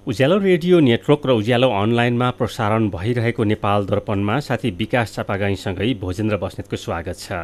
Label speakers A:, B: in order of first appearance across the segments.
A: उज्यालो radio network र उज्यालो अनलाइनमा प्रसारण भइरहेको नेपाल दर्पणमा साथी विकास चापागाईसँगै भोजेन्द्र बस्नेतको स्वागत छ।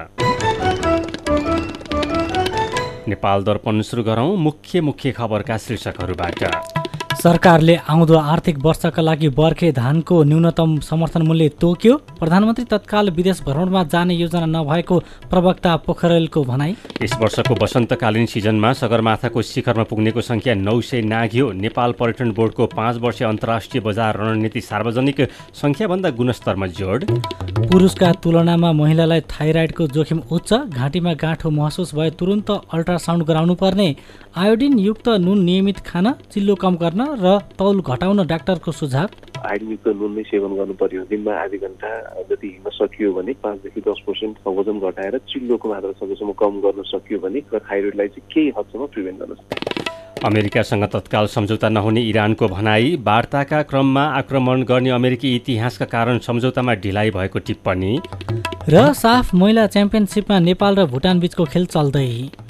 A: नेपाल दर्पण सुरु गरौँ मुख्य खबरका शीर्षकहरूबाट।
B: सरकारले आउँदो आर्थिक वर्षका लागि बर्खे धानको न्यूनतम समर्थन मूल्य तोक्यो। प्रधानमन्त्री तत्काल विदेश भ्रमणमा जाने योजना नभएको प्रवक्ता पोखरेलको भनाई।
A: यस वर्षको वसन्तकालीन सिजनमा सगरमाथाको शिखरमा पुग्नेको संख्या 900 नाघ्यो। नेपाल पर्यटन बोर्डको 5 वर्षीय अन्तर्राष्ट्रिय बजार रणनीति सार्वजनिक संख्याभन्दा गुणस्तरमा जोड।
B: पुरुषका तुलनामा महिलालाई थाइराइडको जोखिम उच्च, घाँटीमा गाँठो महसुस भए तुरुन्त अल्ट्रासाउन्ड गराउनु पर्ने। आयोडिन युक्त नुन नियमित खान, चिल्लो कम गर्न र तौल घटाउन डाक्टरको सुझाव।
C: आयोडिनयुक्त नुन नै सेवन गर्नु पर्यो। दिनमा आधी घण्टा जति हिँड्न सकियो भने 5 देखि 10% वजन घटाएर चिल्लोको मात्रा सकेसम्म कम गर्न सकियो भने थाइरोइडलाई चाहिँ केही हदसम्म प्रिभेन्ट गर्न सकिन्छ।
A: अमेरिकासँग तत्काल सम्झौता नहुने इरानको भनाई। वार्ताका क्रममा आक्रमण गर्ने अमेरिकी इतिहासका कारण सम्झौतामा ढिलाइ भएको टिप्पणी।
B: र साफ महिला च्याम्पियनसिपमा नेपाल र भुटान बीचको खेल चल्दै।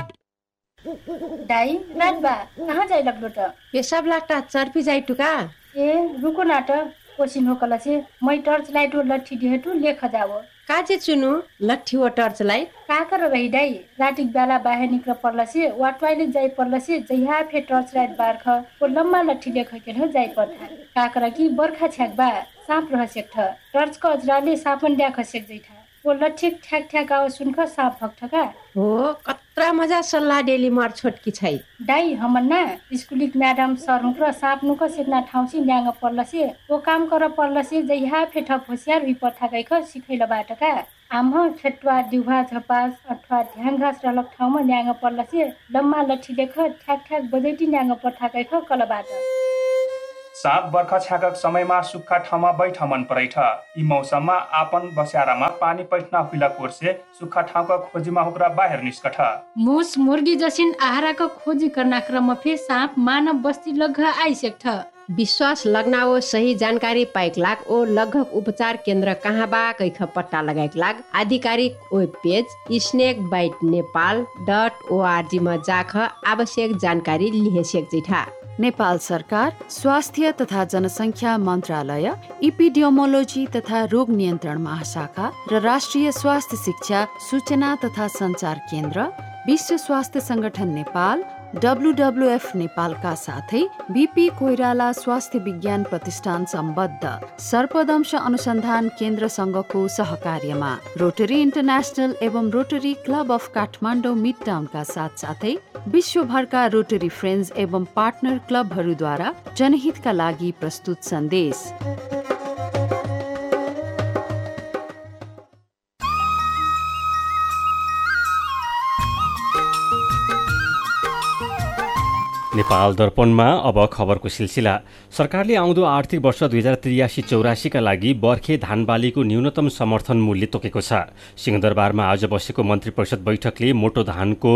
D: दाई रातबा कहाँ जाई लग्लो त?
E: पेशाब लाग्टा चर्पी जाई टुका।
D: ए रुको नाट कोसिन हो कला से मै टर्च लाइट और लट्ठी दिहेटु लेख जाव।
E: काजे चुनु लट्ठी व टर्च लाइट
D: का कर रही दाई रातिक बेला बाहिर निक्ल पर्ला से वा टॉयलेट जाई पर्ला से जइहा फे टर्च लाइट बारख ओ लम्बा लट्ठी लेख के हो जाई पर्था का कर की बर्खा छ्याक बा साप रह सेक्ठ टर्च को अजराले सापन ड्या खसेक जइथा ओ लट्ठी ठ्याक ठ्याक आवाज सुनख साप भक्ठका
E: हो कत्रा मजा सल्लाह डेली मार छोटकी छै
D: दाई हमन्ना स्कुलिक म्याडम सर हुक्र साप नुक सेक्ना ठाउँसी न्याङ पर्ला से ओ काम कर पर्ला से जइहा फेठ होसियार भि पर्था गइख सिखैल बाटका आम खेतवा दिउहा झपास अथवा ध्यान घाँस रलक ठाउँमा न्याङ पर्ला से लम्मा लट्ठी लेख ठ्याक ठ्याक बजैटी न्याङ पर्था गइख कलबाट।
F: साप बर्खा छ्याकक समयमा सुक्खा ठाउँमा बैठ मन परेठ। यी मौसममा आपन बस्यारामा पानी पैठना हुइला कोर्से सुक्खा ठाउँका खोजीमा हुक्रा बाहिर निस्कठ।
D: मुस मुर्गी जसिन आहाराको खोजी करना क्रम फे साप मानव बस्ती लग्घ आइसेक्ठ।
E: विश्वास लगनाओ सही जानकारी पाइक लाग ओ लगभग उपचार केन्द्र कहाँ बा कैख पट्टा लगाइक लाग आधिकारिक वेब पेज snakebidenepal.org मा जाख आवश्यक जानकारी लिहेसेक जिठा।
G: नेपाल सरकार, स्वास्थ्य तथा जनसङ्ख्या मन्त्रालय, इपिडियोमोलोजी तथा रोग नियन्त्रण महाशाखा र राष्ट्रिय स्वास्थ्य शिक्षा सूचना तथा सञ्चार केन्द्र, विश्व स्वास्थ्य संगठन नेपाल, WWF नेपालका साथै बीपी कोइराला स्वास्थ्य विज्ञान प्रतिष्ठान सम्बद्ध सर्पदंश अनुसन्धान केन्द्रसँगको सहकार्यमा रोटरी इन्टरनेसनल एवं rotary club of Kathmandu mid टाउनका साथसाथै विश्वभरका रोटरी फ्रेन्ड्स एवं पार्टनर क्लबहरूद्वारा जनहितका लागि प्रस्तुत सन्देश।
A: नेपाल दर्पणमा अब खबरको सिलसिला। सरकारले आउँदो आर्थिक वर्ष 2083-84 लागि बर्खे धान बालीको न्यूनतम समर्थन मूल्य तोकेको छ। सिंहदरबारमा आज बसेको मन्त्री परिषद बैठकले मोटो धानको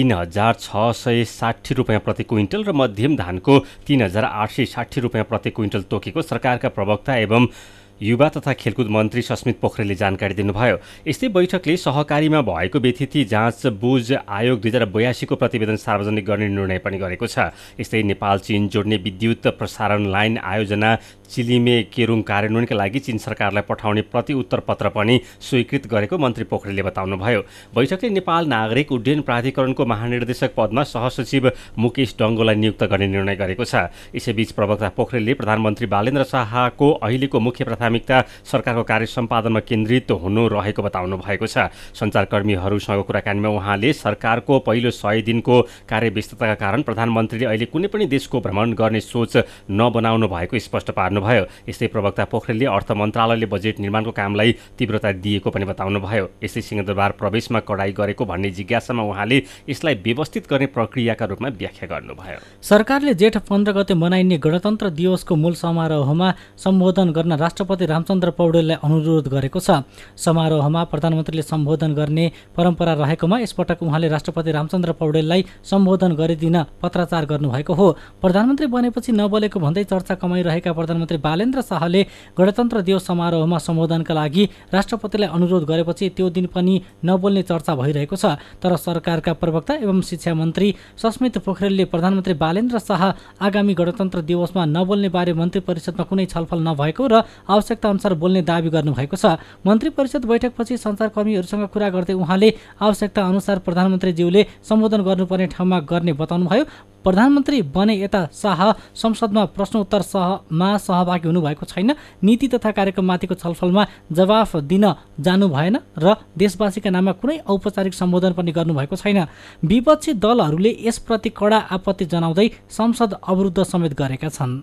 A: 3660 रुपियाँ प्रति क्विन्टल र मध्यम धानको 3860 रुपियाँ प्रति क्विन्टल तोकेको सरकारका प्रवक्ता एवं युवा तथा खेलकुद मन्त्री सस्मित पोखरेलले जानकारी दिनुभयो। यस्तै बैठकले सहकारीमा भएको व्यतिथि जाँच बुझ आयोग 2082 को प्रतिवेदन सार्वजनिक गर्ने निर्णय पनि गरेको छ। यस्तै नेपाल चीन जोड्ने विद्युत प्रसारण लाइन आयोजना चिलिमे केरुङ कार्यान्वयनका लागि चीन सरकारलाई पठाउने प्रति उत्तर पत्र पनि स्वीकृत गरेको मन्त्री पोखरेलले बताउनुभयो। बैठकले नेपाल नागरिक उड्डयन प्राधिकरणको महानिर्देशक पदमा सहसचिव मुकेश डङ्गोलाई नियुक्त गर्ने निर्णय गरेको छ। यसैबीच प्रवक्ता पोखरेलले प्रधानमन्त्री बालेन्द्र शाहको अहिलेको मुख्य प्राथमिकता सरकारको कार्य सम्पादनमा केन्द्रित हुनु रहेको बताउनु भएको छ। सञ्चारकर्मीहरूसँग कुराकानीमा उहाँले सरकारको पहिलो 100 दिनको कार्यव्यस्तताका कारण प्रधानमन्त्रीले अहिले कुनै पनि देशको भ्रमण गर्ने सोच नबनाउनु भएको स्पष्ट पार्नुभयो। यस्तै प्रवक्ता पोखरेलले अर्थ मन्त्रालयले बजेट निर्माणको कामलाई तीव्रता दिएको पनि बताउनुभयो। यस्तै सिंहदरबार प्रवेशमा कडाई गरेको भन्ने जिज्ञासामा उहाँले यसलाई व्यवस्थित गर्ने प्रक्रियाका रूपमा व्याख्या गर्नुभयो।
B: सरकारले जेठ 15 गते मनाइने गणतन्त्र दिवसको मूल समारोहमा सम्बोधन गर्न राष्ट्रपति रामचन्द्र पौडेललाई अनुरोध गरेको छ। समारोहमा प्रधानमन्त्रीले सम्बोधन गर्ने परम्परा रहेकोमा यसपटक उहाँले राष्ट्रपति रामचन्द्र पौडेललाई सम्बोधन गरिदिन पत्राचार गर्नुभएको हो। प्रधानमन्त्री बनेपछि नबोलेको भन्दै चर्चा कमाइरहेका प्रधानमन्त्री प्रधानमन्त्री बालेन्द्र शाहले गणतन्त्र दिवस समारोहमा सम्बोधनका लागि राष्ट्रपतिलाई अनुरोध गरेपछि त्यो दिन पनि नबोल्ने चर्चा भइरहेको छ। तर सरकारका प्रवक्ता एवं शिक्षा मन्त्री सस्मित पोखरेलले प्रधानमन्त्री बालेन्द्र शाह आगामी गणतन्त्र दिवसमा नबोल्ने बारे मन्त्री परिषदमा कुनै छलफल नभएको र आवश्यकता अनुसार बोल्ने दावी गर्नुभएको छ। मन्त्री परिषद बैठकपछि सञ्चारकर्मीहरूसँग कुरा गर्दै उहाँले आवश्यकता अनुसार प्रधानमन्त्रीज्यूले सम्बोधन गर्नुपर्ने ठाउँमा गर्ने बताउनुभयो। प्रधानमन्त्री बने यता शाह संसदमा प्रश्नोत्तरमा सहभागी हुनुभएको छैन, नीति तथा कार्यक्रममाथिको छलफलमा जवाफ दिन जानु भएन र देशवासीका नाममा कुनै औपचारिक सम्बोधन पनि गर्नुभएको छैन। विपक्षी दलहरूले यसप्रति कडा आपत्ति जनाउँदै संसद अवरुद्ध समेत गरेका छन्।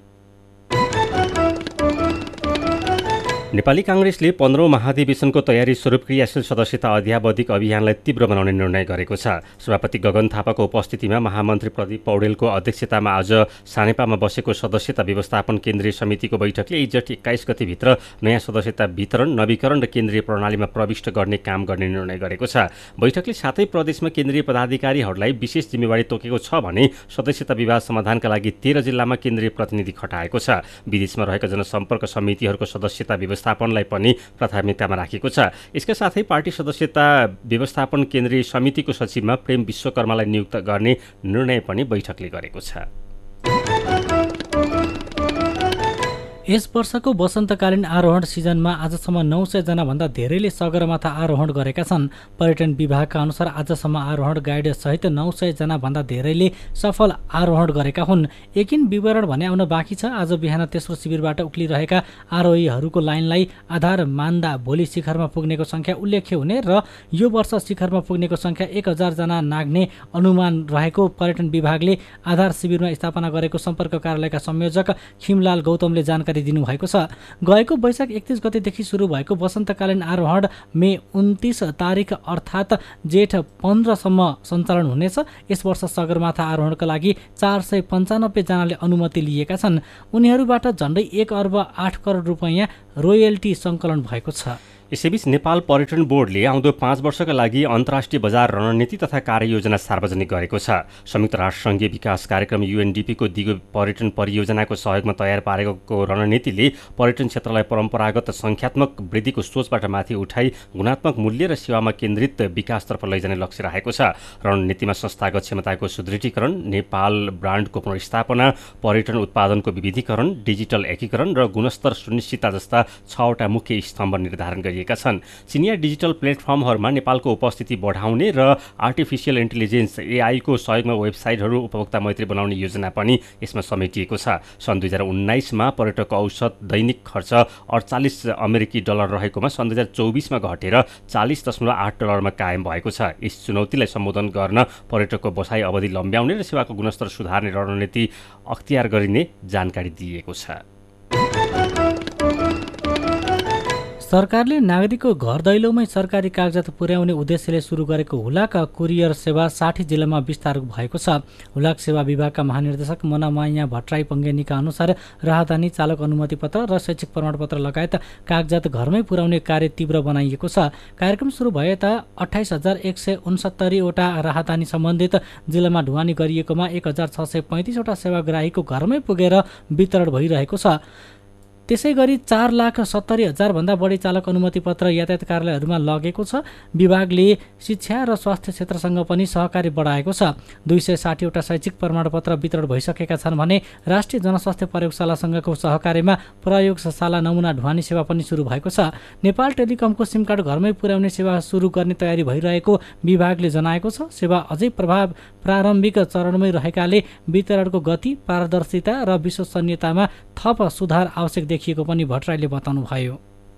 A: नेपाली काङ्ग्रेसले 15औं महाधिवेशनको तयारी स्वरूप क्रियाशील सदस्यता अध्यावधिक अभियानलाई तीव्र बनाउने निर्णय गरेको छ। सभापति गगन थापाको उपस्थितिमा महामन्त्री प्रदीप पौडेलको अध्यक्षतामा आज सानेपामा बसेको सदस्यता व्यवस्थापन केन्द्रीय समितिको बैठकले जेठ 21 गतिभित्र नयाँ सदस्यता वितरण, नवीकरण र केन्द्रीय प्रणालीमा प्रविष्ट गर्ने काम गर्ने निर्णय गरेको छ। बैठकले साथै प्रदेशमा केन्द्रीय पदाधिकारीहरूलाई विशेष जिम्मेवारी तोकेको छ भने सदस्यता विवाद समाधानका लागि 13 जिल्लामा केन्द्रीय प्रतिनिधि खटाएको छ। विदेशमा रहेका जनसम्पर्क समितिहरूको सदस्यता व्यवस्थापनलाई पनि प्राथमिकतामा राखेको छ। यसका साथै पार्टी सदस्यता व्यवस्थापन केन्द्रीय समितिको सचिवमा प्रेम विश्वकर्मालाई नियुक्त गर्ने निर्णय पनि बैठकले गरेको छ।
B: यस वर्षको वसन्तकालीन आरोहण सिजनमा आजसम्म 900 जनाभन्दा धेरैले सगरमाथा आरोहण गरेका छन्। पर्यटन विभागका अनुसार आजसम्म आरोहण गाइड सहित 900 जनाभन्दा धेरैले सफल आरोहण गरेका हुन्। एकिन विवरण भने आउन बाँकी छ। आज बिहान तेस्रो शिविरबाट उक्लिरहेका आरोहीहरूको लाइनलाई आधार मान्दा भोलि शिखरमा पुग्नेको सङ्ख्या उल्लेख्य हुने र यो वर्ष शिखरमा पुग्नेको सङ्ख्या 1000 जना नाग्ने अनुमान रहेको पर्यटन विभागले आधार शिविरमा स्थापना गरेको सम्पर्क कार्यालयका संयोजक खिमलाल गौतमले जानकारी दिनुभएको छ। गएको वैशाख 31 गतेदेखि सुरु भएको वसन्तकालीन आरोहण मे 29 तारिक अर्थात् जेठ 15 सम्म सञ्चालन हुनेछ। यस वर्ष सगरमाथा आरोहणका लागि 495 जनाले अनुमति लिएका छन्। उनीहरूबाट झन्डै 1 अर्ब 8 करोड रुपैयाँ रोयल्टी सङ्कलन भएको छ।
A: यसैबीच नेपाल पर्यटन बोर्डले आउँदो 5 वर्षका लागि अन्तर्राष्ट्रिय बजार रणनीति तथा कार्ययोजना सार्वजनिक गरेको छ। संयुक्त राष्ट्रसङ्घीय विकास कार्यक्रम UNDP को दिगो पर्यटन परियोजनाको सहयोगमा तयार पारेको रणनीतिले पर्यटन क्षेत्रलाई परम्परागत सङ्ख्यात्मक वृद्धिको सोचबाट माथि उठाई गुणात्मक मूल्य र सेवामा केन्द्रित विकासतर्फ लैजाने लक्ष्य राखेको छ। रणनीतिमा संस्थागत क्षमताको सुदृढीकरण, नेपाल ब्रान्डको पुनर्स्थापना, पर्यटन उत्पादनको विविधीकरण, डिजिटल एकीकरण र गुणस्तर सुनिश्चितता जस्ता 6वटा मुख्य स्तम्भ निर्धारण गरिएका छन्। चिनिया डिजिटल प्लेटफर्महरूमा नेपालको उपस्थिति बढाउने र आर्टिफिसियल इन्टेलिजेन्स AI को सहयोगमा वेबसाइटहरू उपभोक्ता मैत्री बनाउने योजना पनि यसमा समेटिएको छ। सन् 2019मा पर्यटकको औसत दैनिक खर्च $48 रहेकोमा सन् 2024मा घटेर $40.8 कायम भएको छ। यस चुनौतीलाई सम्बोधन गर्न पर्यटकको बसाइ अवधि लम्ब्याउने र सेवाको गुणस्तर सुधार्ने रणनीति अख्तियार गरिने जानकारी दिएको छ।
B: सरकारले नागरिकको घर दैलोमै सरकारी कागजात पुर्याउने उद्देश्यले सुरु गरेको हुलाक कुरियर सेवा 60 जिल्लामा विस्तार भएको छ। हुलाक सेवा विभागका महानिर्देशक मनमाया भट्टराई पङ्गेनीका अनुसार राहदानी, चालक अनुमति पत्र र शैक्षिक प्रमाणपत्र लगायत कागजात घरमै पुर्याउने कार्य तीव्र बनाइएको छ। कार्यक्रम सुरु भए त 28,169 वटा राहदानी सम्बन्धित जिल्लामा ढुवानी गरिएकोमा 1,635 वटा सेवाग्राहीको घरमै पुगेर वितरण भइरहेको छ। त्यसै गरी 4,70,000 भन्दा बढी चालक अनुमति पत्र यातायात कार्यालयहरूमा लगेको छ। विभागले शिक्षा र स्वास्थ्य क्षेत्रसँग पनि सहकारी बढाएको छ। 260 वटा शैक्षिक प्रमाणपत्र वितरण भइसकेका छन् भने राष्ट्रिय जनस्वास्थ्य प्रयोगशालासँगको सहकार्यमा प्रयोगशाला नमुना ढुवानी सेवा पनि सुरु भएको छ। नेपाल टेलिकमको सिम कार्ड घरमै पुर्याउने सेवा सुरु गर्ने तयारी भइरहेको विभागले जनाएको छ। सेवा अझै प्रारम्भिक चरणमै रहेकाले वितरणको गति, पारदर्शिता र विश्वसनीयतामा थप सुधार आवश्यक देखिएको पनि भट्टराईले बताउनुभयो।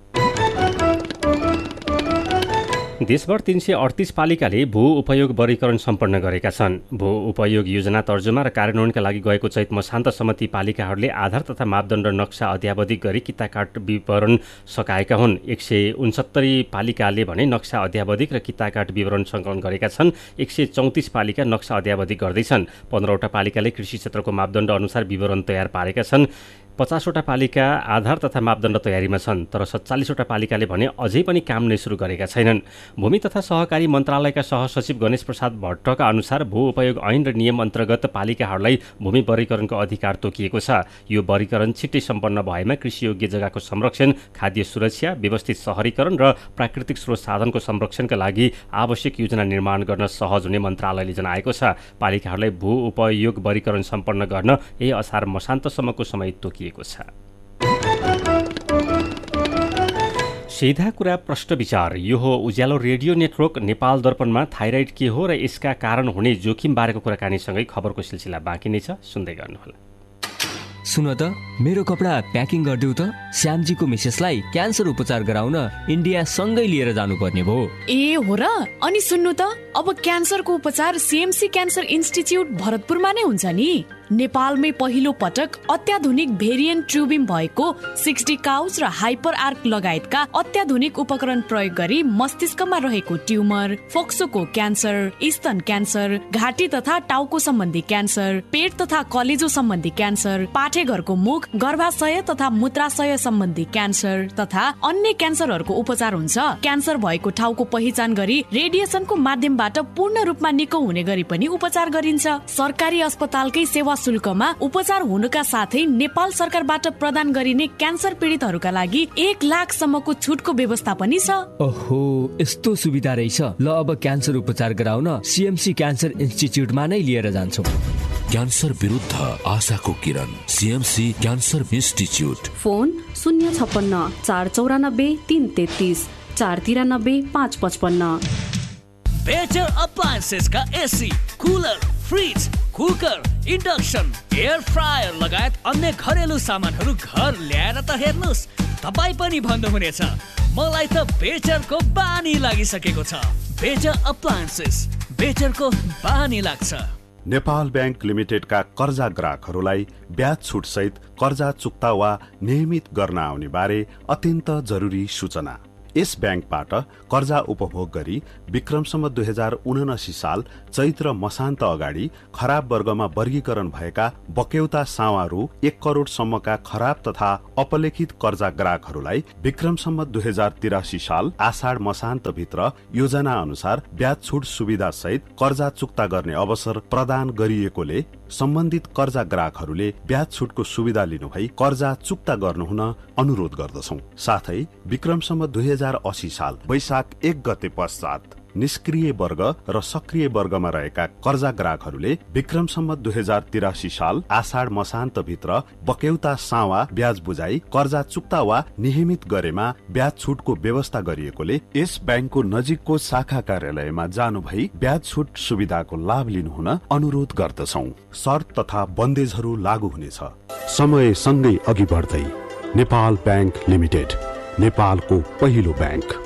A: देशभर 338 पालिकाले भू उपयोग वर्गीकरण सम्पन्न गरेका छन्। भू उपयोग योजना तर्जुमा र कार्यान्वयनका लागि गएको चैत मसान्तसम्म ती पालिकाहरूले आधार तथा मापदण्ड नक्सा अध्यावधिक गरी किताकाट विवरण सकाएका हुन्। 169 पालिकाले भने नक्सा अध्यावधिक र किताकाट विवरण सङ्कलन गरेका छन्। 134 पालिका नक्सा अध्यावधिक गर्दैछन्। 15वटा पालिकाले कृषि क्षेत्रको मापदण्ड अनुसार विवरण तयार पारेका छन्। 50वटा पालिका आधार तथा मापदण्ड तयारीमा छन्, तर 47वटा पालिकाले भने अझै पनि काम नै सुरु गरेका छैनन्। भूमि तथा सहकारी मन्त्रालयका सहसचिव गणेश प्रसाद भट्टका अनुसार भू उपयोग ऐन र नियम अन्तर्गत पालिकाहरूलाई भूमि वर्गीकरणको अधिकार तोकिएको छ। यो वर्गीकरण छिट्टै सम्पन्न भएमा कृषियोग्य जग्गाको संरक्षण, खाद्य सुरक्षा, व्यवस्थित शहरीकरण र प्राकृतिक स्रोत साधनको संरक्षणका लागि आवश्यक योजना निर्माण गर्न सहज हुने मन्त्रालयले जनाएको छ। पालिकाहरूलाई भू उपयोग वर्गीकरण सम्पन्न गर्न यही असार मसान्तसम्मको समय तोकिएको छ। सीधा कुरा प्रश्न विचार। यो हो उज्यालो रेडियो नेटवर्क नेपाल दर्पणमा थाइराइड के हो र यसका कारण हुने जोखिम बारेको कुराकानीसँगै खबरको सिलसिला बाँकी नै छ, सुन्दै गर्नुहोला।
H: सुन त, मेरो कपडा प्याकिङ गरिदेऊ त। श्यामजीको मिसेसलाई क्यान्सर उपचार गराउन इन्डिया सँगै लिएर जानुपर्ने भयो।
I: ए हो र? अनि सुन्नु त, अब क्यान्सरको उपचार सीएमसी क्यान्सर इन्स्टिच्युट भरतपुरमा नै हुन्छ नि। नेपालमै पहिलो पटक अत्याधुनिक भेरिएन्ट ट्युबिम भएको 60 काउच र हाइपर आर्क लगायतका अत्याधुनिक उपकरण प्रयोग गरी मस्तिष्कमा रहेको ट्युमर, फोक्सोको क्यान्सर, स्तन क्यान्सर, घाँटी तथा टाउको सम्बन्धी क्यान्सर, पेट तथा कलेजो सम्बन्धी क्यान्सर, पाठेघरको मुख, गर्भाशय तथा मूत्राशय सम्बन्धी क्यान्सर तथा अन्य क्यान्सरहरूको उपचार हुन्छ। क्यान्सर भएको ठाउँको पहिचान गरी रेडिएसनको माध्यमबाट पूर्ण रूपमा निको हुने गरी पनि उपचार गरिन्छ। सरकारी अस्पतालकै सेवा शुल्कमा उपचार हुनुका साथै नेपाल सरकारबाट प्रदान गरिने क्यान्सर पीडितहरूका लागि 1 लाखसम्मको छुटको व्यवस्था पनि छ।
H: ओहो, यस्तो सुविधा रहेछ। ल अब क्यान्सर उपचार गराउन सीएमसी क्यान्सर इन्स्टिच्युटमा नै लिएर जान्छौँ।
J: क्यान्सर विरुद्ध आशाको किरण, CMC cancer institute.
K: Phone 056 494 333 493 555।
L: Better appliances का AC, cooler, fridge, cooker, induction, air fryer लगायत अन्य घरेलु सामानहरू घर ल्याएर त हेर्नुस्, तपाईँ पनि भन्नुहुनेछ मलाई त बेटरको बानी लागिसकेको छ। बेटर अप्लायन्सेस, बेटरको बानी लाग्छ।
M: नेपाल ब्याङ्क लिमिटेडका कर्जा ग्राहकहरूलाई ब्याज छुट सहित कर्जा चुक्ता वा नियमित गर्न आउने बारे अत्यन्त जरुरी सूचना। यस ब्याङ्कबाट कर्जा उपभोग गरी विक्रमसम्म 2079 साल चैत्र मसान्त अगाडि खराब वर्गमा वर्गीकरण भएका बक्यौता सावा रु 1 करोडसम्मका खराब तथा अपलेखित कर्जा ग्राहकहरूलाई विक्रमसम्म 2083 साल आषाढ मसान्त भित्र योजना अनुसार ब्याज छुट सुविधा सहित कर्जा चुक्ता गर्ने अवसर प्रदान गरिएकोले सम्बन्धित कर्जा ग्राहकहरूले ब्याज छुटको सुविधा लिनुभई कर्जा चुक्ता गर्नुहुन अनुरोध गर्दछौं। साथै विक्रमसम्म 2080 साल वैशाख 1 गते पश्चात निष्क्रिय वर्ग र सक्रिय वर्गमा रहेका कर्जा ग्राहकहरूले विक्रमसम्म 2083 साल आषाढ मसान्त भित्र बक्यौता सावा ब्याज बुझाई कर्जा चुक्ता वा नियमित गरेमा ब्याज छुटको व्यवस्था गरिएकोले यस ब्याङ्कको नजिकको शाखा कार्यालयमा जानु भई ब्याज छुट सुविधाको लाभ लिनुहुन अनुरोध गर्दछौं। शर्त तथा बन्देजहरू लागू हुनेछ। समय सँगै अघि बढ्दै नेपाल ब्याङ्क लिमिटेड, नेपालको पहिलो ब्याङ्क।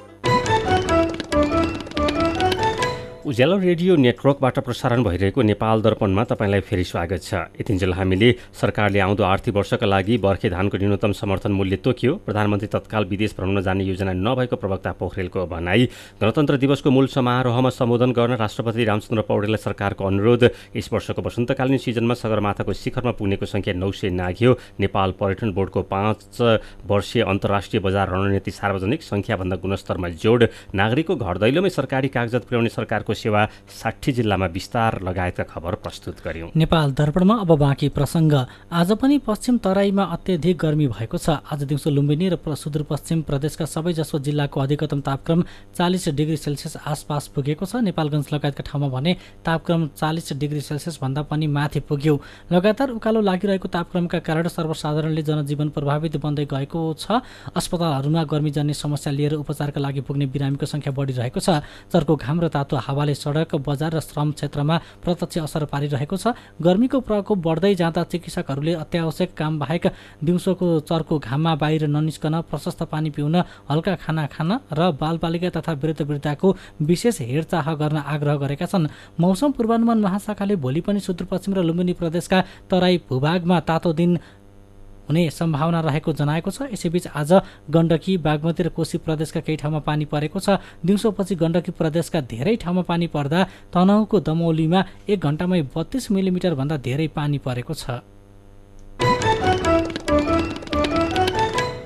A: उज्यालो रेडियो नेटवर्कबाट प्रसारण भइरहेको नेपाल दर्पणमा तपाईँलाई फेरि स्वागत छ। यतिन्जेल हामीले सरकारले आउँदो आर्थिक वर्षका लागि बर्खे धानको न्यूनतम समर्थन मूल्य तोक्यो, प्रधानमन्त्री तत्काल विदेश भ्रमण जाने योजना नभएको प्रवक्ता पोखरेलको भनाई, गणतन्त्र दिवसको मूल समारोहमा सम्बोधन गर्न राष्ट्रपति रामचन्द्र पौडेललाई सरकारको अनुरोध, यस वर्षको वसन्तकालीन सिजनमा सगरमाथाको शिखरमा पुग्नेको संख्या 900 नाघ्यो, नेपाल पर्यटन बोर्डको 5 वर्षीय अन्तर्राष्ट्रिय बजार रणनीति सार्वजनिक संख्याभन्दा गुणस्तरमा जोड, नागरिकको घर दैलोमै सरकारी कागजात पुर्याउने सरकारको सेवा 60 जिल्लामा विस्तार लगायतका खबर प्रस्तुत गर्यौं।
B: नेपाल दर्पणमा अब बाँकी प्रसङ्ग। आज पनि पश्चिम तराईमा अत्यधिक गर्मी भएको छ। आज दिउँसो लुम्बिनी र सुदूरपश्चिम प्रदेशका सबैजसो जिल्लाको अधिकतम तापक्रम 40 डिग्री सेल्सियस आसपास पुगेको छ। नेपालगञ्ज लगायतका ठाउँमा भने तापक्रम 40 डिग्री सेल्सियस भन्दा पनि माथि पुग्यो। लगातार उकालो लागिरहेको तापक्रमका कारण सर्वसाधारणले जनजीवन प्रभावित बन्दै गएको छ। अस्पतालहरूमा गर्मीजन्य समस्या लिएर उपचारका लागि पुग्ने बिरामीको संख्या बढिरहेको छ। चर्को घाम र तातो हावाले सडक, बजार र श्रम क्षेत्रमा प्रत्यक्ष असर पारिरहेको छ। गर्मीको प्रकोप बढ्दै जाँदा चिकित्सकहरूले अत्यावश्यक काम बाहेक दिउँसोको चर्को घाममा बाहिर ननिस्कन, प्रशस्त पानी पिउन, हल्का खाना खान र बालबालिका तथा वृद्धवृद्धाको विशेष हेरचाह गर्न आग्रह गरेका छन्। मौसम पूर्वानुमान महाशाखाले भोलि पनि सुदूरपश्चिम र लुम्बिनी प्रदेशका तराई भूभागमा तातो दिन हुने सम्भावना रहेको जनाएको छ। यसैबीच आज गण्डकी, बागमती र कोशी प्रदेशका केही ठाउँमा पानी परेको छ। दिउँसोपछि गण्डकी प्रदेशका धेरै ठाउँमा पानी पर्दा तनहुँको दमौलीमा 1 घण्टामै 32 मिलिमिटर भन्दा धेरै पानी परेको छ।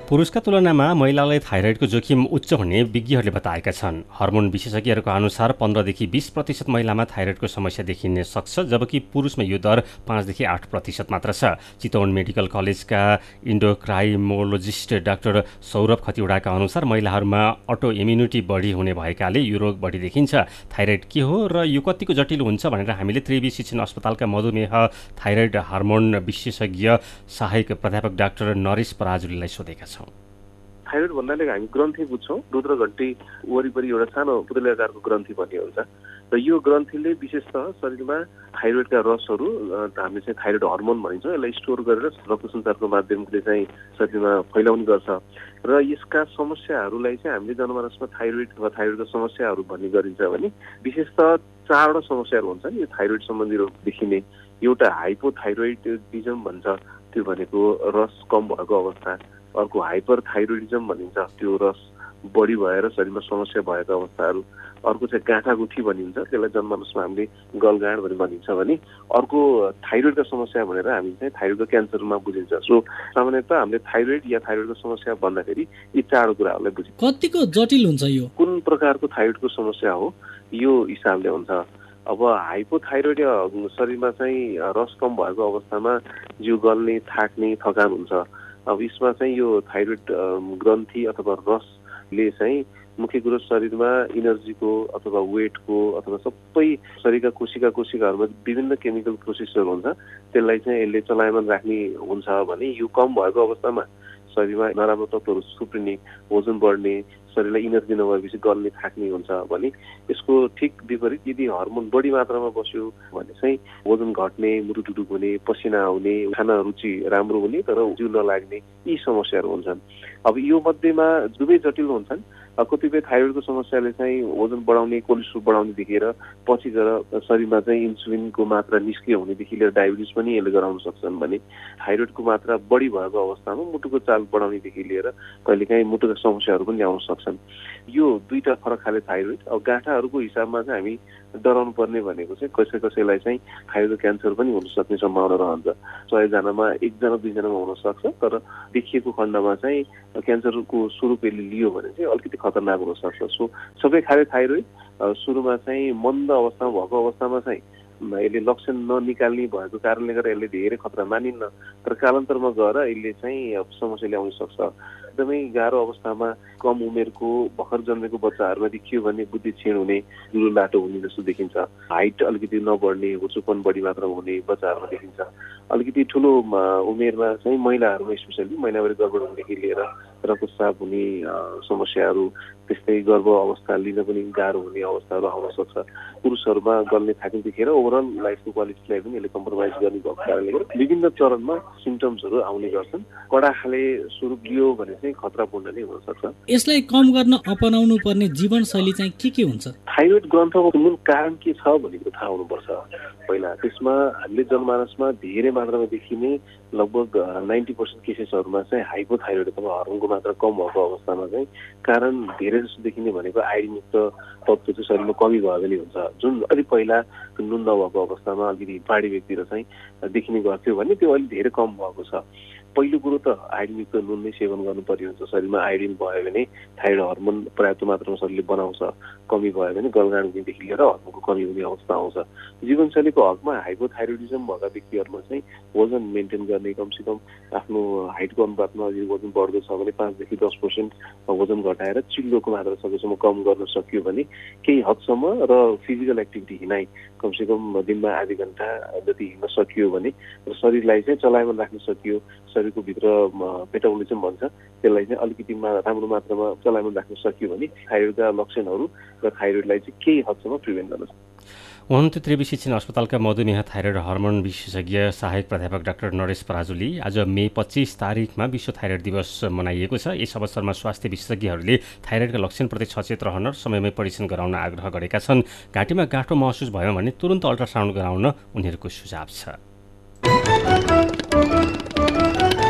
A: पुरुषका तुलनामा महिलालाई थाइरोइडको जोखिम उच्च हुने विज्ञहरूले बताएका छन्। हर्मोन विशेषज्ञहरूको अनुसार 15देखि 20% महिलामा थाइरोइडको समस्या देखिन सक्छ, जबकि पुरुषमा यो दर 5देखि 8% मात्र छ। चितवन मेडिकल कलेजका इन्डोक्राइमोलोजिस्ट डाक्टर सौरभ खतिवडाका अनुसार महिलाहरूमा अटो इम्युनिटी बढी हुने भएकाले यो रोग बढी देखिन्छ। थाइरोइड के हो र यो कतिको जटिल हुन्छ भनेर हामीले त्रिवी शिक्षण अस्पतालका मधुमेह थाइरोइड हार्मोन विशेषज्ञ सहायक प्राध्यापक डाक्टर नरेश पराजुलीलाई सोधेका छौँ।
C: थाइरोइड भन्नाले हामी ग्रन्थि बुझ्छौँ। रुद्रघट्टी वरिपरि एउटा सानो पुतली आकारको ग्रन्थि भन्ने हुन्छ र यो ग्रन्थिले विशेषतः शरीरमा थाइरोइडका रसहरू हामीले चाहिँ थाइरोइड हर्मोन भनिन्छौँ, यसलाई स्टोर गरेर रक्त सञ्चारको माध्यमले चाहिँ शरीरमा फैलाउने गर्छ र यसका समस्याहरूलाई चाहिँ हामीले जनमानसमा थाइरोइड वा थाइरोइडको समस्याहरू भन्ने गरिन्छ भने विशेषतः 4वटा समस्याहरू हुन्छन् यो थाइरोइड सम्बन्धी रोग देखिने। एउटा हाइपोथाइरोइडिजम भन्छ, त्यो भनेको रस कम भएको अवस्था। अर्को हाइपर थाइरोइडिजम भनिन्छ, त्यो रस बढी भएर शरीरमा समस्या भएको अवस्थाहरू। अर्को चाहिँ गाँठागुठी भनिन्छ, त्यसलाई जनमानसमा हामीले गलगाँड भनिन्छ भने। अर्को थाइरोइडका समस्या भनेर हामी चाहिँ थाइरोइडको क्यान्सरमा बुझिन्छ। सो सामान्यतः हामीले थाइरोइड या थाइरोइडको समस्या भन्दाखेरि यी 4 कुराहरूलाई बुझिन्छ।
B: कतिको जटिल हुन्छ यो?
C: कुन प्रकारको थाइरोइडको समस्या हो यो हिसाबले हुन्छ। अब हाइपोथाइरोइड शरीरमा चाहिँ रस कम भएको अवस्थामा जिउ गल्ने, थाक्ने, थकान हुन्छ। अब यसमा चाहिँ यो थाइरोइड ग्रन्थि अथवा रसले चाहिँ मुख्य कुरो शरीरमा इनर्जीको अथवा वेटको अथवा सबै शरीरका कोशिकाहरूमा विभिन्न केमिकल प्रोसेसहरू हुन्छ, त्यसलाई चाहिँ यसले चलायमान राख्ने हुन्छ भने यो कम भएको अवस्थामा शरीरमा नराम्रो तत्त्वहरू थुप्रिने, वजन बढ्ने, शरीरलाई इनर्जी नभएपछि गल्ने, थाक्ने हुन्छ भने यसको ठिक विपरीत यदि हर्मोन बढी मात्रामा बस्यो भने चाहिँ वजन घट्ने, मुटु टुटुक हुने, पसिना आउने, खाना रुचि राम्रो हुने तर जिउ नलाग्ने, यी समस्याहरू हुन्छन्। अब यो मध्येमा दुवै जटिल हुन्छन्। कतिपय थाइरोइडको समस्याले चाहिँ वजन बढाउने, कोलेस्ट्रोल बढाउने देखेर पछि गएर शरीरमा चाहिँ इन्सुलिनको मात्रा निष्क्रिय हुनेदेखि लिएर डायबिटिज पनि यसले गराउन सक्छन् भने थाइरोइडको मात्रा बढी भएको अवस्थामा मुटुको चाल बढाउनेदेखि लिएर कहिलेकाहीँ मुटुका समस्याहरू पनि ल्याउन सक्छन्। यो दुईटा फरक खाले थाइरोइड। अब गाँठाहरूको हिसाबमा चाहिँ हामी डराउनु पर्ने भनेको चाहिँ कसैलाई चाहिँ थाइरोइड क्यान्सर पनि हुन सक्ने सम्भावना रहन्छ। 100 जनामा 1 जना 2 जनामा हुन सक्छ, तर देखिएको खण्डमा चाहिँ क्यान्सरको स्वरूप यसले लियो भने चाहिँ अलिकति खतरनाक हुन सक्छ। सो सबै खाले थाइरोइड सुरुमा चाहिँ मन्द अवस्थामा भएको अवस्थामा चाहिँ यसले लक्षण ननिकाल्ने भएको कारणले गर्दा यसले धेरै खतरा मानिन्न, तर कालान्तरमा गएर यसले चाहिँ समस्या ल्याउन सक्छ। एकदमै गाह्रो अवस्थामा कम उमेरको भर्खर जन्मेको बच्चाहरूमा देखियो भने बुद्धि क्षीण हुने, दुलो लाटो हुने जस्तो देखिन्छ। हाइट अलिकति नबढ्ने, होचोपन बढी मात्रामा हुने बच्चाहरूमा देखिन्छ। अलिकति ठुलो उमेरमा चाहिँ महिलाहरूमा स्पेसली महिनावारी गडबड हुनेदेखि लिएर रक्तस्राव हुने समस्याहरू, त्यस्तै गर्भ अवस्था लिन पनि गाह्रो हुने अवस्थाहरू आउन सक्छ। पुरुषहरूमा गल्ने, थाक्ने देखेर ओभरअल लाइफको क्वालिटीलाई पनि यसले कम्प्रोमाइज गर्ने भएको कारणले गर्दा विभिन्न चरणमा सिम्टम्सहरू आउने गर्छन्। कडा खाले स्वरूप लियो भने चाहिँ खतरापूर्ण नै हुन सक्छ।
B: यसलाई कम गर्न अपनाउनु पर्ने जीवनशैली चाहिँ के हुन्छ?
C: थाइरोइड ग्रन्थको मूल कारण के छ भनेको थाहा हुनुपर्छ पहिला। त्यसमा हामीले जनमानसमा धेरै मात्रामा देखिने लगभग 90% केसेसहरूमा चाहिँ हाइपोथाइरोइड अथवा हर्मोनको मात्रा कम भएको अवस्थामा चाहिँ कारण धेरै जस्तो देखिने भनेको आइरनयुक्त तत्त्व चाहिँ शरीरमा कमी भयो भने हुन्छ। जुन अलिक पहिला नुन नभएको अवस्थामा अलिकति पहाडी व्यक्तिहरू चाहिँ देखिने गर्थ्यो भने त्यो अलिक धेरै कम भएको छ। पहिलो कुरो त आइरनयुक्त नुन नै सेवन गर्नुपर्ने हुन्छ। शरीरमा आइरन भयो भने थाइरोइड हर्मोन पर्याप्त मात्रामा शरीरले बनाउँछ, कमी भयो भने गलगाँड हुनेदेखि लिएर हर्मोनको कमी हुने अवस्था आउँछ। जीवनशैलीको हकमा हाइपोथाइरोइडिजम भएका व्यक्तिहरूमा चाहिँ वजन मेन्टेन गर्ने, कमसेकम आफ्नो हाइटको अनुपातमा यदि वजन बढ्दो छ भने 5देखि 10% वजन घटाएर चिल्लोको मात्रा सकेसम्म कम गर्न सकियो भने केही हदसम्म र फिजिकल एक्टिभिटी हिँडाइ कमसेकम दिनमा आधी घन्टा जति हिँड्न सकियो भने र शरीरलाई चाहिँ चलायमान राख्न सकियो, शरीरको भित्र मेटाबोलिजम भन्छ त्यसलाई चाहिँ अलिकति राम्रो मात्रामा चलायमान राख्न सकियो भने थाइरोइडका लक्षणहरू र थाइरोइडलाई चाहिँ केही हदसम्म प्रिभेन्ट गर्न सक्छ।
A: हुनुहुन्थ्यो त्रिवी शिक्षण अस्पतालका मधुमेह थाइरोइड हर्मोन विशेषज्ञ सहायक प्राध्यापक डाक्टर नरेश पराजुली। आज मे 25 तारिकमा विश्व थाइरोइड दिवस मनाइएको छ। यस अवसरमा स्वास्थ्य विशेषज्ञहरूले थाइरोइडका लक्षणप्रति सचेत रहन र समयमै परीक्षण गराउन आग्रह गरेका छन्। घाँटीमा गाँठो महसुस भयो भने तुरन्त अल्ट्रासाउन्ड गराउन उनीहरूको सुझाव छ।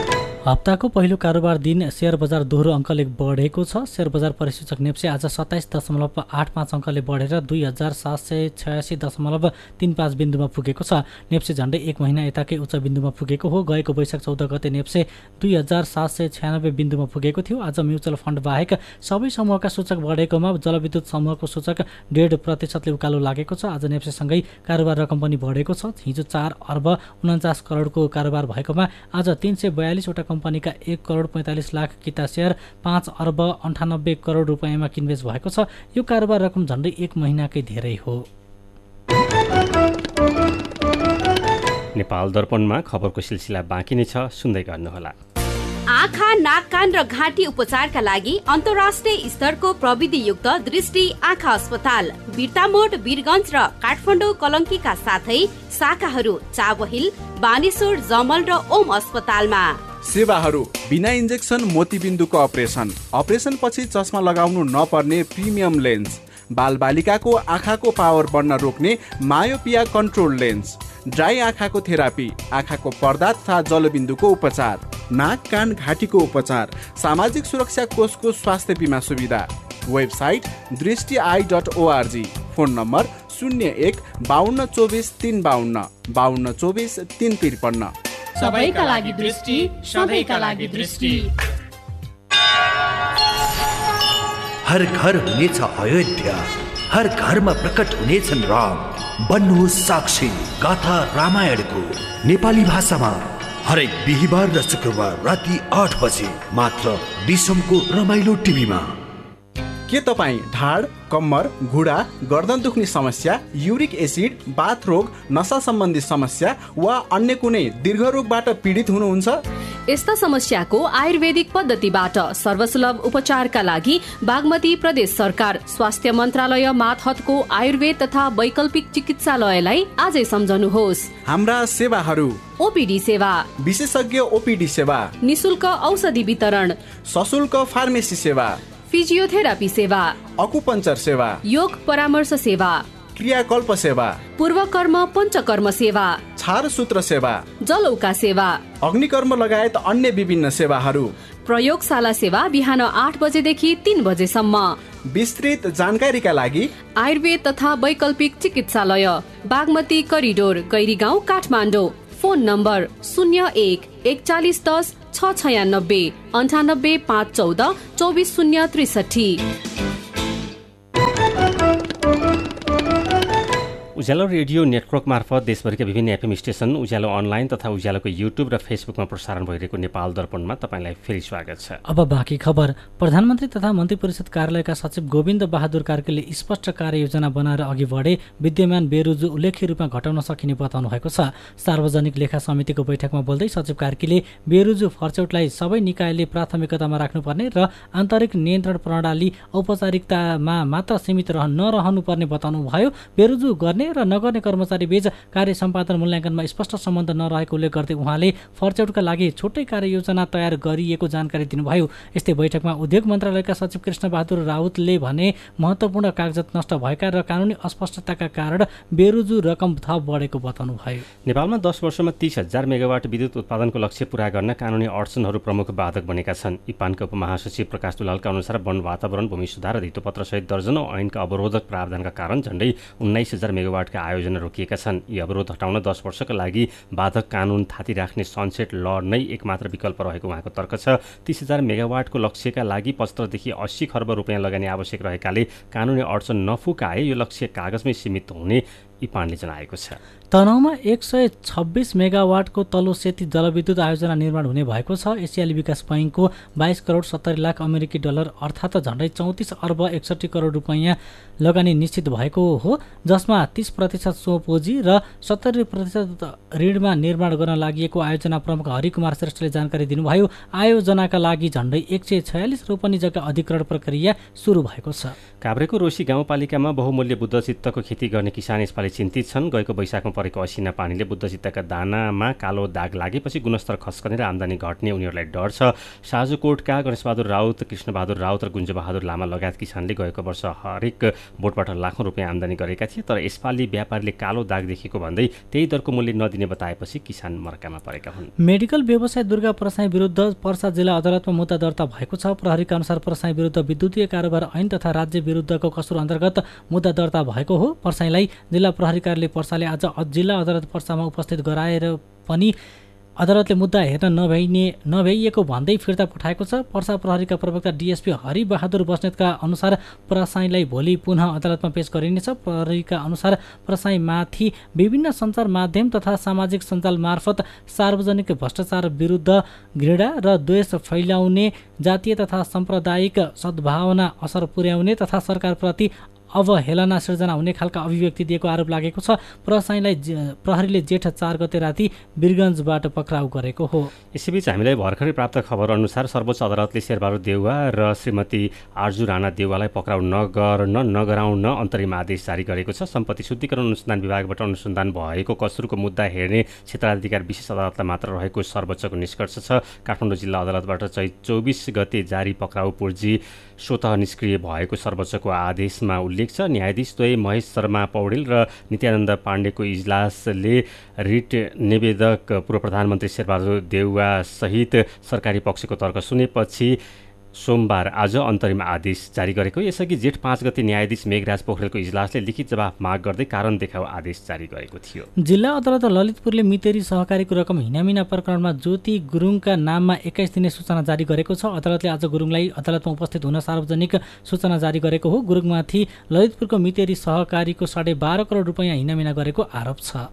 B: हप्ताको पहिलो कारोबार दिन शेयर बजार दोहोरो अङ्कले बढेको छ। शेयर बजार परिसूचक नेप्से आज 27.85 अङ्कले बढेर 2786.35 बिन्दुमा पुगेको छ। नेप्से झन्डै 1 महिना यताकै उच्च बिन्दुमा पुगेको हो। गएको वैशाख 14 गते नेप्से 2796 बिन्दुमा पुगेको थियो। आज म्युचुअल फन्ड बाहेक सबै समूहका सूचक बढेकोमा जलविद्युत समूहको सूचक 1.5% उकालो लागेको छ। आज नेप्सेसँगै कारोबार रकम पनि बढेको छ। हिजो 4 अर्ब 49 करोडको कारोबार भएकोमा आज 342 वटा कम्पनीका 1 करोड 45 लाख किता शेयर 5 अर्ब 98 करोड रुपैयाँमा किनबेच भएको छ। यो कारोबार रकम झन्डै 1 महिनाकै धेरै हो।
A: नेपाल दर्पणमा खबरको सिलसिला बाँकी नै छ, सुन्दै गर्नुहोला।
K: आँखा, नाक, कान र घाँटी उपचारका लागि अन्तर्राष्ट्रिय स्तरको प्रविधियुक्त दृष्टि आँखा अस्पताल बिर्तामोड, वीरगञ्ज र काठमाडौँ कलङ्कीका साथै शाखाहरू चाबहिल, बानेश्वर, जमल र ओम अस्पतालमा।
N: सेवाहरू बिना इन्जेक्सन मोतीबिन्दुको अपरेसन पछि चस्मा लगाउनु नपर्ने प्रिमियम लेन्स, बालबालिकाको आँखाको पावर बढ्न रोक्ने मायोपिया कन्ट्रोल लेन्स, ड्राई आँखाको थेरापी, आँखाको पर्दा तथा जलबिन्दुको उपचार, नाक, कान, घाँटीको उपचार, सामाजिक सुरक्षा कोषको स्वास्थ्य बिमा सुविधा। Website दृष्टि.org, phone number 01 52 24 352 52 24 353।
O: सबैका लागि दृष्टि, सधैँका लागि दृष्टि।
P: हर घर हुनेछ अयोध्या, हर घरमा प्रकट हुनेछन् राम। बन्नुहोस् साक्षी गाथा रामायणको नेपाली भाषामा हरेक बिहिबार र शुक्रबार राति 8 बजे मात्र डिसमको रमाइलो टिभीमा।
N: के तपाईँ ढाड, कम्मर, घुँडा, गर्दन दुख्ने समस्या, युरिक एसिड, बाथ रोग, नशा सम्बन्धी समस्या वा अन्य कुनै दीर्घ रोगबाट पीडित हुनुहुन्छ?
K: यस्ता समस्याको आयुर्वेदिक पद्धतिबाट सर्वसुलभ उपचारका लागि बागमती प्रदेश सरकार स्वास्थ्य मन्त्रालय मातहतको आयुर्वेद तथा वैकल्पिक चिकित्सालयलाई आजै सम्झनुहोस्।
N: हाम्रा सेवाहरू:
K: ओपीडी सेवा,
N: विशेषज्ञ ओपीडी सेवा,
K: निशुल्क औषधि वितरण,
N: सशुल्क फार्मेसी सेवा,
K: फिजियोथेरापी सेवा,
N: अकुपञ्चर सेवा,
K: योग परामर्श सेवा,
N: क्रियाकल्प सेवा,
K: पूर्वकर्म पञ्चकर्म सेवा,
N: छारसूत्र सेवा,
K: जलौका सेवा,
N: अग्निकर्म लगायत अन्य विभिन्न सेवाहरू।
K: प्रयोगशाला सेवा बिहान 8 बजेदेखि 3 बजेसम्म।
N: विस्तृत जानकारीका लागि
K: आयुर्वेद तथा वैकल्पिक चिकित्सालय, Bagmati corridor, Gairigaun, Kathmandu. Phone number 01 41 10 696 98 514 24063।
A: उज्यालो रेडियो नेटवर्क मार्फत देशभरिका विभिन्न एफएम स्टेशन, उज्यालो अनलाइन तथा उज्यालोको युट्युब र फेसबुकमा प्रसारण भइरहेको नेपाल दर्पणमा तपाईँलाई फेरि स्वागत छ।
B: अब बाँकी खबर। प्रधानमन्त्री तथा मन्त्री परिषद कार्यालयका सचिव गोविन्द बहादुर कार्कीले स्पष्ट कार्ययोजना बनाएर अघि बढे विद्यमान बेरोजु उल्लेख्य रूपमा घटाउन सकिने बताउनु भएको छ। सार्वजनिक लेखा समितिको बैठकमा बोल्दै सचिव कार्कीले बेरोजु फर्चौटलाई सबै निकायले प्राथमिकतामा राख्नुपर्ने र आन्तरिक नियन्त्रण प्रणाली औपचारिकतामा मात्र सीमित नरहनुपर्ने बताउनु भयो। बेरोजु गर्ने र नगर्ने कर्मचारी बीच कार्य सम्पादन मूल्याङ्कनमा स्पष्ट सम्बन्ध नरहेको उल्लेख गर्दै उहाँले फर्चौटका लागि छुट्टै कार्ययोजना तयार गरिएको जानकारी दिनुभयो। यस्तै बैठकमा उद्योग मन्त्रालयका सचिव कृष्ण बहादुर राउतले भने महत्त्वपूर्ण कागजात नष्ट भएका र कानुनी अस्पष्टताका कारण बेरोजु रकम थप बढेको बताउनु भयो।
A: नेपालमा 10 वर्षमा 30,000 मेगावाट विद्युत उत्पादनको लक्ष्य पूरा गर्न कानुनी अडचनहरू प्रमुख बाधक बनेका छन्। इपानका उपमहासचिव प्रकाश दुलालका अनुसार वन, वातावरण, भूमि सुधार र धितोपत्र सहित दर्जनौं ऐनका अवरोधक प्रावधानका कारण झण्डै 19,000 मेगावाटका आयोजना रोकिएका छन्। यी अवरोध हटाउन 10 वर्षका लागि बाधक कानुन थाती राख्ने सनसेट ल नै एकमात्र विकल्प रहेको उहाँको तर्क छ। 30,000 मेगावाटको लक्ष्यका लागि 75 देखि 80 खर्ब रुपियाँ लगानी आवश्यक रहेकाले कानुनी अडचन नफुकाए यो लक्ष्य कागजमै सीमित हुने इपानले जनाएको छ।
B: तनहुमा 126 मेगावाटको तल्लो सेती जलविद्युत आयोजना निर्माण हुने भएको छ। एसियाली विकास बैङ्कको 22 करोड 70 लाख अमेरिकी डलर अर्थात् झन्डै 34 अर्ब 61 करोड रुपैयाँ लगानी निश्चित भएको हो, जसमा 30% स्वपुँजी र 70% ऋणमा निर्माण गर्न लागि आयोजना प्रमुख हरिकुमार श्रेष्ठले जानकारी दिनुभयो। आयोजनाका लागि झन्डै 146 रोपनी जग्गा अधिग्रहण प्रक्रिया सुरु भएको छ।
A: काभ्रेको रोशी गाउँपालिकामा बहुमूल्य बुद्ध चित्तको खेती गर्ने किसान यसपालि एमाले चिन्तित छन्। गएको वैशाखमा परेको असिना पानीले बुद्धचित्तका दानामा कालो दाग लागेपछि गुणस्तर खस्कने र आम्दानी घट्ने उनीहरूलाई डर छ। साजुकोटका गणेशबहादुर राउत, कृष्णबहादुर राउत र गुन्जबहादुर लामा लगायत किसानले गएको वर्ष हरेक बोटबाट लाखौँ रुपियाँ आम्दानी गरेका थिए, तर यसपालि व्यापारीले कालो दाग देखेको भन्दै त्यही दरको मूल्य नदिने बताएपछि किसान मर्कामा परेका हुन्।
B: मेडिकल व्यवसाय दुर्गा परसाई विरुद्ध पर्सा जिल्ला अदालतमा मुद्दा दर्ता भएको छ। प्रहरीका अनुसार परसाई विरुद्ध विद्युतीय कारोबार ऐन तथा राज्य विरुद्धको कसुर अन्तर्गत मुद्दा दर्ता भएको हो। परसाईलाई जिल्ला प्रहरी कार्यालय पर्साले आज जिल्ला अदालत पर्सामा उपस्थित गराएर पनि अदालतले मुद्दा हेर्न नभ्याइएको भन्दै फिर्ता पठाएको छ। पर्सा प्रहरीका प्रवक्ता डिएसपी हरिबहादुर बस्नेतका अनुसार परसाईलाई भोलि पुनः अदालतमा पेश गरिनेछ। प्रहरीका अनुसार परसाईमाथि विभिन्न सञ्चार माध्यम तथा सामाजिक सञ्जाल मार्फत सार्वजनिक भ्रष्टाचार विरुद्ध घृणा र द्वेष फैलाउने, जातीय तथा साम्प्रदायिक सद्भावना असर पुर्याउने तथा सरकारप्रति अवहेलना सिर्जना हुने खालका अभिव्यक्ति दिएको आरोप लागेको छ। परसाईलाई प्रहरीले जेठ 4 गते राति वीरगञ्जबाट पक्राउ गरेको हो।
A: यसैबीच हामीलाई भर्खरै प्राप्त खबर अनुसार सर्वोच्च अदालतले शेरबहादुर देउवा र श्रीमती आर्जु राणा देउवालाई पक्राउ नगराउन अन्तरिम आदेश जारी गरेको छ। सम्पत्ति शुद्धिकरण अनुसन्धान विभागबाट अनुसन्धान भएको कसुरको मुद्दा हेर्ने क्षेत्राधिकार विशेष अदालतलाई मात्र रहेको सर्वोच्चको निष्कर्ष छ। काठमाडौँ जिल्ला अदालतबाट चैत 24 गते जारी पक्राउ पूर्जी स्वतः निष्क्रिय भएको सर्वोच्चको आदेशमा उल्लेख छ। न्यायाधीश द्वय महेश शर्मा पौडेल र नित्यानन्द पाण्डेको इजलासले रिट निवेदक पूर्व प्रधानमन्त्री शेरबहादुर देउवा सहित सरकारी पक्षको तर्क सुनेपछि सोमबार आज अन्तरिम आदेश जारी गरेको। यसअघि जेठ 5 गते न्यायाधीश मेघराज पोखरेलको इजलासले लिखित जवाफ माग गर्दै कारण देखाउ आदेश जारी गरेको थियो।
B: जिल्ला अदालत ललितपुरले मितेरी सहकारीको रकम हिनामिना प्रकरणमा ज्योति गुरुङका नाममा 21 दिने सूचना जारी गरेको छ। अदालतले आज गुरुङलाई अदालतमा उपस्थित हुन सार्वजनिक सूचना जारी गरेको हो। गुरुङमाथि ललितपुरको मितेरी सहकारीको 12.5 करोड रुपियाँ हिनामिना गरेको आरोप छ।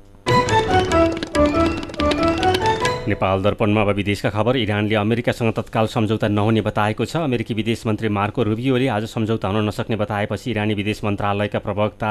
A: नेपाल दर्पणमा अब विदेशका खबर। इरानले अमेरिकासँग तत्काल सम्झौता नहुने बताएको छ। अमेरिकी विदेश मन्त्री मार्को रुबियोले आज सम्झौता हुन नसक्ने बताएपछि इरानी विदेश मन्त्रालयका प्रवक्ता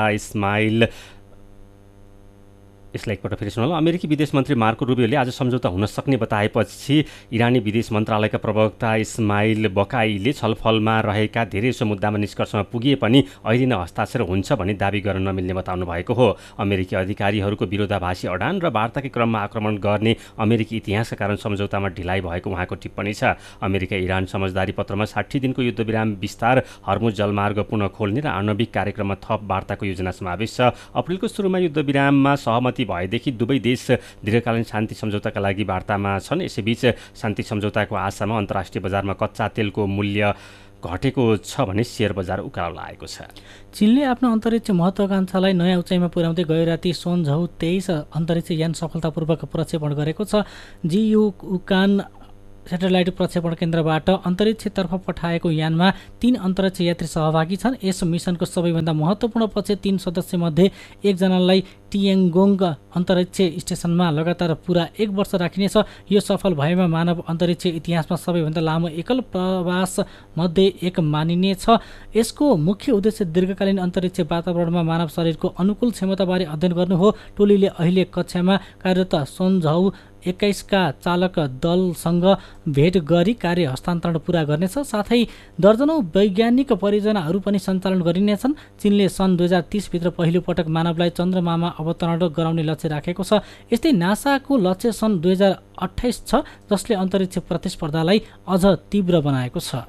A: यसलाई एकपल्ट फेरि सुनौँ। अमेरिकी विदेश मन्त्री मार्को रुबियोले आज सम्झौता हुन सक्ने बताएपछि इरानी विदेश मन्त्रालयका प्रवक्ता इस्माइल बकाईले छलफलमा रहेका धेरैजसो मुद्दामा निष्कर्षमा पुगिए पनि अहिले नै हस्ताक्षर हुन्छ भनी दाबी गर्न नमिल्ने बताउनु भएको हो। अमेरिकी अधिकारीहरूको विरोधाभासी अडान र वार्ताकै क्रममा आक्रमण गर्ने अमेरिकी इतिहासका कारण सम्झौतामा ढिलाइ भएको उहाँको टिप्पणी छ। अमेरिका इरान समझदारी पत्रमा 60 दिनको युद्धविराम विस्तार, हर्मुज जलमार्ग पुनः खोल्ने र आणविक कार्यक्रममा थप वार्ताको योजना समावेश छ। अप्रिलको सुरुमा युद्धविराममा सहमति भएदेखि दुवै देश दीर्घकालीन शान्ति सम्झौताका लागि वार्तामा छन्। यसैबीच शान्ति सम्झौताको आशामा अन्तर्राष्ट्रिय बजारमा कच्चा तेलको मूल्य घटेको छ भने शेयर बजार उकालो लागेको छ।
B: चीनले आफ्नो अन्तरिक्ष महत्वाकांक्षालाई नयाँ उचाइमा पुर्याउँदै गयो राति सोनझौ 23 अन्तरिक्ष यान सफलतापूर्वक प्रक्षेपण गरेको छ। जियुकान सेटेलाइट प्रक्षेपण केन्द्रबाट अन्तरिक्षतर्फ पठाएको यानमा 3 अन्तरिक्ष यात्री सहभागी छन्। यस मिसनको सबैभन्दा महत्त्वपूर्ण पक्ष 3 सदस्यमध्ये एकजनालाई टियाङ्गोङ अन्तरिक्ष स्टेसनमा लगातार पुरा 1 वर्ष राखिनेछ। यो सफल भएमा मानव अन्तरिक्ष इतिहासमा सबैभन्दा लामो एकल प्रवास मध्ये एक मानिनेछ। यसको मुख्य उद्देश्य दीर्घकालीन अन्तरिक्ष वातावरणमा मानव शरीरको अनुकूल क्षमताबारे अध्ययन गर्नु हो। टोलीले अहिले कक्षामा कार्यरत सोनझौ 21 का चालक दलसँग भेट गरी कार्य हस्तान्तरण पूरा गर्नेछ। साथै दर्जनौं वैज्ञानिक परियोजनाहरू पनि सञ्चालन गरिनेछन्। चीनले सन् 2030 भित्र पहिलो पटक मानवलाई चन्द्रमामा अवतरण गराउने लक्ष्य राखेको छ। यस्तै नासाको लक्ष्य सन् 2028 छ, जसले अन्तरिक्ष प्रतिस्पर्धालाई अझ तीव्र बनाएको छ।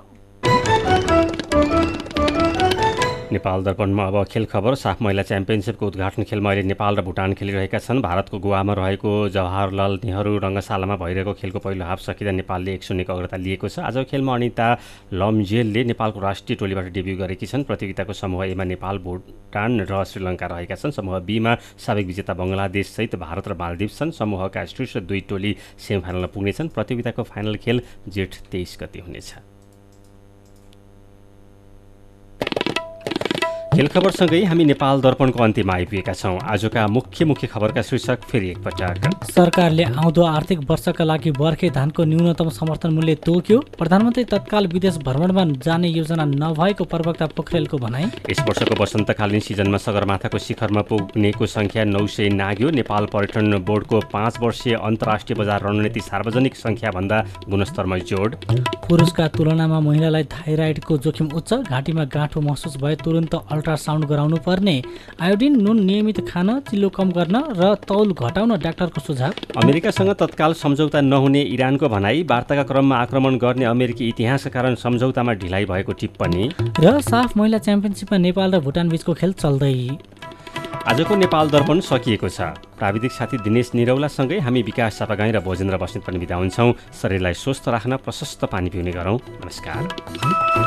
A: नेपाल दर्पणमा अब खेल खबर। साफ महिला च्याम्पियनसिपको उद्घाटन खेलमा अहिले नेपाल र भुटान खेलिरहेका छन्। भारतको गोवामा रहेको जवाहरलाल नेहरू रङ्गशालामा भइरहेको खेलको पहिलो हाफ सकिँदा नेपालले 1-0 अग्रता लिएको छ। आज खेलमा अनिता लम्जेलले नेपालको राष्ट्रिय टोलीबाट डेब्यू गरेकी छन्। प्रतियोगिताको समूह एमा नेपाल, भुटान र श्रीलङ्का रहेका छन्। समूह बीमा साबिक विजेता बङ्गलादेशसहित भारत र मालदिव छन्। समूहका शीर्ष 2 टोली सेमिफाइनलमा पुग्नेछन्। प्रतियोगिताको फाइनल खेल जेठ 23 गते हुनेछ। खेल खबरसँगै हामी नेपाल दर्पणको अन्त्यमा आइपुगेका छौँ। आजका मुख्य खबरका शीर्षक फेरि एकपटक।
B: सरकारले आउँदो आर्थिक वर्षका लागि बर्खे धानको न्यूनतम समर्थन मूल्य तोक्यो। प्रधानमन्त्री तत्काल विदेश भ्रमणमा जाने योजना नभएको प्रवक्ता पोखरेलको भनाई।
A: यस वर्षको वसन्तकालीन सिजनमा सगरमाथाको शिखरमा पुग्नेको संख्या 900 नाग्यो। नेपाल पर्यटन बोर्डको 5 वर्षीय अन्तर्राष्ट्रिय बजार रणनीति सार्वजनिक संख्याभन्दा गुणस्तरमा जोड।
B: पुरुषका तुलनामा महिलालाई थाइराइडको जोखिम उच्च। घाँटीमा गाँठो महसुस भए तुरन्त अल्ट्रासाउन्ड गराउनु पर्ने, आयोडिन नुन नियमित खान, चिल्लो कम गर्न र तौल घटाउन डाक्टरको सुझाव।
A: अमेरिकासँग तत्काल सम्झौता नहुने इरानको भनाई, वार्ताका क्रममा आक्रमण गर्ने अमेरिकी इतिहासका कारण सम्झौतामा ढिलाइ भएको टिप्पणी
B: र साफ महिला च्याम्पियनसिपमा नेपाल र भुटान बीचको खेल चल्दै।
A: आजको नेपाल दर्पण सकिएको छ। प्राविधिक साथी दिनेश निरौलासँगै हामी विकास चापागाई र भोजेन्द्र बस्नेत पनि बिदा हुन्छौँ। शरीरलाई स्वस्थ राख्न प्रशस्त पानी पिउने गरौँ। नमस्कार।